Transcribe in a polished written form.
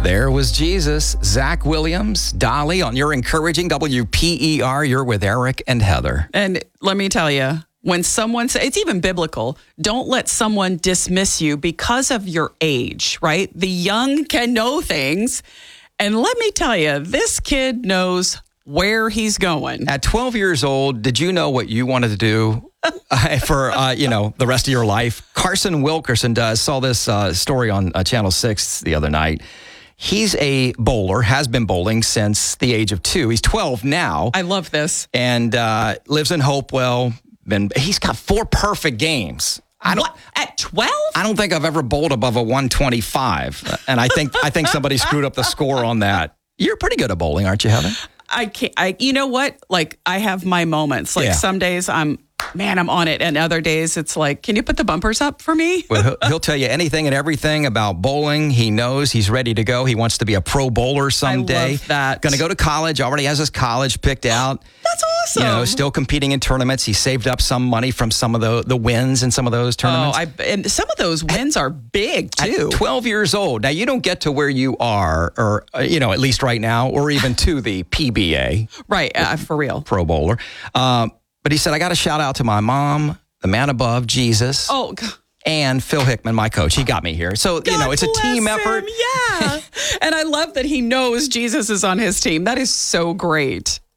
There was Jesus, Zach Williams, Dolly on your encouraging WPER. You're with Eric and Heather. And let me tell you, when someone says, it's even biblical, don't let someone dismiss you because of your age, right? The young can know things. And let me tell you, this kid knows where he's going. At 12 years old, did you know what you wanted to do for, the rest of your life? Carson Wilkerson saw this story on Channel 6 the other night. He's a bowler, has been bowling since the age of 2. He's 12 now. I love this. And lives in Hopewell. He's got 4 perfect games. What? At 12? I don't think I've ever bowled above a 125. And I think somebody screwed up the score on that. You're pretty good at bowling, aren't you, Heather? I can't. You know what? Like, I have my moments. Like, some days I'm on it. And other days it's like, can you put the bumpers up for me? Well, he'll tell you anything and everything about bowling. He knows he's ready to go. He wants to be a pro bowler someday. I love that. Going to go to college. Already has his college picked out. That's awesome. Still competing in tournaments. He saved up some money from some of the wins in some of those tournaments. And some of those wins are big, too. At 12 years old. Now, you don't get to where you are, or, at least right now, or even to the PBA. Right, for real. Pro bowler. But he said, I got to shout out to my mom, the man above, Jesus. Oh, and Phil Hickman, my coach. He got me here. So, it's a team effort. Yeah. And I love that he knows Jesus is on his team. That is so great.